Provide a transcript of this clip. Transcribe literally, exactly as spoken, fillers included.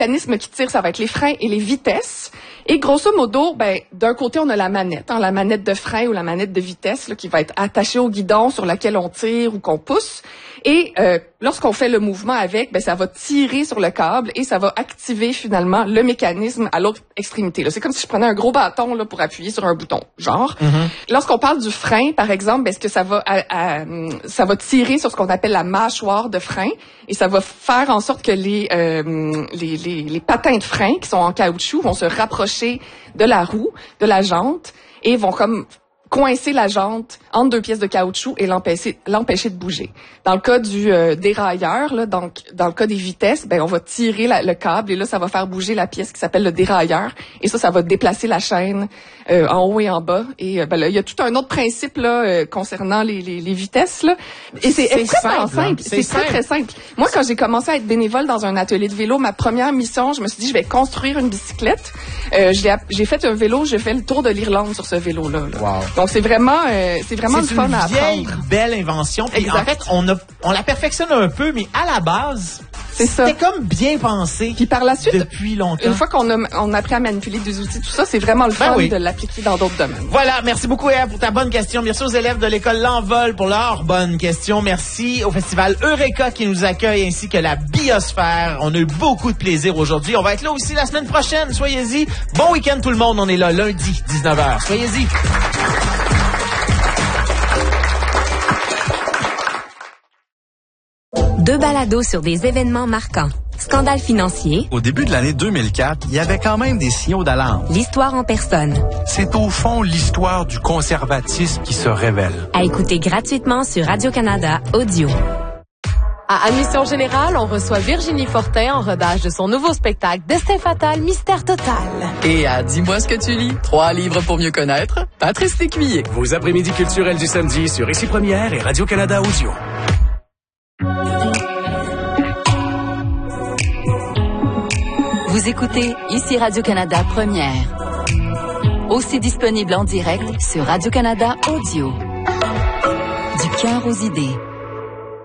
mécanismes qui tirent, ça va être les freins et les vitesses. Et grosso modo, ben, d'un côté, on a la manette, hein, la manette de frein ou la manette de vitesse là, qui va être attachée au guidon sur laquelle on tire ou qu'on pousse. Et euh, lorsqu'on fait le mouvement avec, ben, ça va tirer sur le câble et ça va activer finalement le mécanisme à l'autre extrémité. Là. C'est comme si je prenais un gros bâton là, pour appuyer sur un bouton, genre. Mm-hmm. Lorsqu'on parle du frein, par exemple, ben, est-ce que ça va, à, à, ça va tirer sur ce qu'on appelle la mâchoire de frein et ça va faire en sorte que les, euh, les, les, les patins de frein qui sont en caoutchouc vont se rapprocher de la roue, de la jante et vont comme coincer la jante entre deux pièces de caoutchouc et l'empêcher, l'empêcher de bouger. Dans le cas du euh, dérailleur, là, donc dans le cas des vitesses, ben on va tirer la, le câble et là ça va faire bouger la pièce qui s'appelle le dérailleur et ça, ça va déplacer la chaîne euh, en haut et en bas. Et euh, ben là, il y a tout un autre principe là euh, concernant les, les, les vitesses là. Et c'est, c'est extrêmement simple. simple. C'est, c'est très très simple. Moi, quand j'ai commencé à être bénévole dans un atelier de vélo, ma première mission, je me suis dit je vais construire une bicyclette. Euh, j'ai, j'ai fait un vélo, j'ai fait le tour de l'Irlande sur ce vélo là. là. Wow. Donc c'est vraiment, euh, c'est vraiment c'est le fun à apprendre. C'est une vieille belle invention. Puis en fait, on a, on la perfectionne un peu, mais à la base, c'est ça. C'était comme bien pensé. Puis par la suite, depuis longtemps. Une fois qu'on a, on a appris à manipuler des outils, tout ça, c'est vraiment le fun ben oui. de l'appliquer dans d'autres domaines. Voilà, merci beaucoup Eve pour ta bonne question. Merci aux élèves de l'école L'Envol pour leur bonne question. Merci au festival Eureka qui nous accueille ainsi que la Biosphère. On a eu beaucoup de plaisir aujourd'hui. On va être là aussi la semaine prochaine. Soyez-y. Bon week-end tout le monde. On est là lundi, dix-neuf heures. Soyez-y. Deux balados sur des événements marquants. Scandale financier. Au début de l'année deux mille quatre, il y avait quand même des signaux d'alarme. L'histoire en personne. C'est au fond l'histoire du conservatisme qui se révèle. À écouter gratuitement sur Radio-Canada Audio. À Admission Générale, on reçoit Virginie Fortin en rodage de son nouveau spectacle Destin fatal, mystère total. Et à Dis-moi ce que tu lis, trois livres pour mieux connaître, Patrice Lécuyer. Vos après-midi culturels du samedi sur Ici Première et Radio-Canada Audio. Vous écoutez Ici Radio-Canada Première. Aussi disponible en direct sur Radio-Canada Audio. Du cœur aux idées.